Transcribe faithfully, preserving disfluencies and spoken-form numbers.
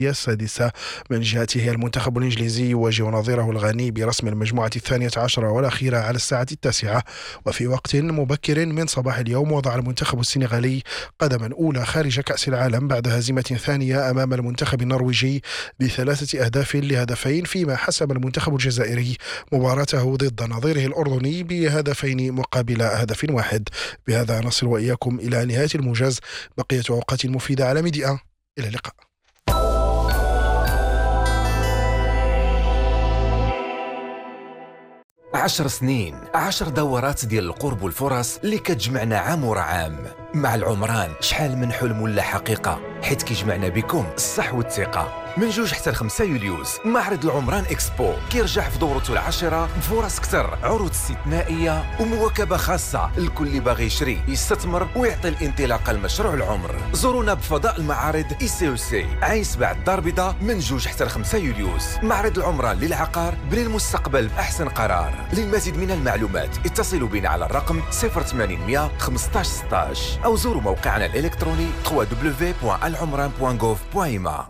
السادسة. من جهته المنتخب الإنجليزي يواجه نظيره الغاني برسم المجموعة الثانية عشرة والأخيرة على الساعة التاسعة. وفي وقت مبكر من صباح اليوم وضع المنتخب السنغالي قدما أولى خارج كأس العالم بعد هزيمة ثانية أمام المنتخب النرويجي بثلاثة أهداف لهدفين، فيما حسم المنتخب الجزائري مباراته ضد نظيره الأردني بهدفين مقابل هدف واحد. بهذا نصل وإياكم إلى نهاية الموجز. بقية أوقات مفيدة على ميديا. إلى اللقاء. عشر سنين، عشر دورات ديال القرب والفرص اللي كتجمعنا عام ورا عام. مع العمران شحال من حلم ولا حقيقة، حيت كيجمعنا بكم الصح والثقة. من جوج حتى الخمسة يوليوز معرض العمران إكسبو كيرجع في دورته العاشرة بفرص كتر، عروض استثنائية ومواكبة خاصة لكل اللي باغي يشري يستثمر ويعطي الانطلاقة لمشروع العمر. زورونا بفضاء المعارض إي سي أو سي عايس بعد الدار البيضاء من جوج حتى الخمسة يوليوز. معرض العمران للعقار، بني المستقبل بأحسن قرار. للمزيد من المعلومات اتصلوا بنا على الرقم صفر ثمانين مية خمسطاش ستطاش أو زوروا موقعنا الإلكتروني دبليو دبليو دبليو بوان العمران بوان غوف بوان إيما.